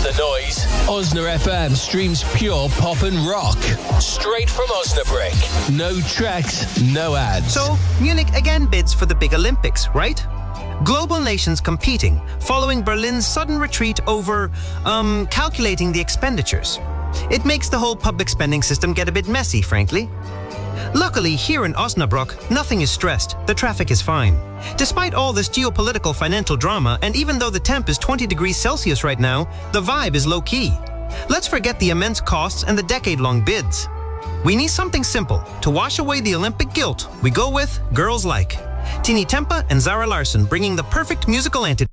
the noise. Osna FM streams pure pop and rock. Straight from Osnabrück. No tracks, no ads. So, Munich again bids for the big Olympics, right? Global nations competing, following Berlin's sudden retreat over, calculating the expenditures. It makes the whole public spending system get a bit messy, frankly. Luckily, here in Osnabrück, nothing is stressed. The traffic is fine. Despite all this geopolitical financial drama, and even though the temp is 20 degrees Celsius right now, the vibe is low-key. Let's forget the immense costs and the decade-long bids. We need something simple. To wash away the Olympic guilt, we go with Girls Like. Tini Tempa and Zara Larsson bringing the perfect musical antidote